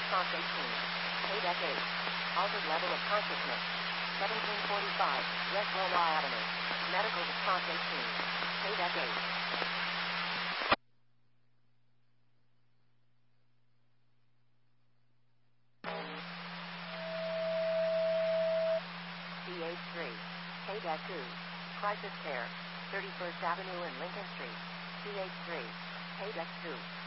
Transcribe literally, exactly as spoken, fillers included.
response eighteen. Paydeck eight. Altered level of consciousness. seventeen forty-five. West Lola Avenue. Medical response eighteen. Paydeck eight. C H three. Paydeck two. Crisis Care. thirty-first Avenue and Lincoln Street. C H three. Paydeck two.